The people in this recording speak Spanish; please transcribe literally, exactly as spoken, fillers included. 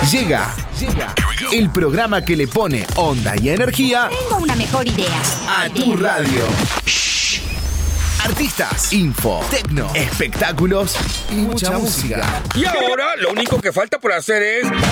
Llega, llega el programa que le pone onda y energía. Tengo una mejor idea. A tu radio. Artistas, info, tecno, espectáculos y mucha música. Y ahora lo único que falta por hacer es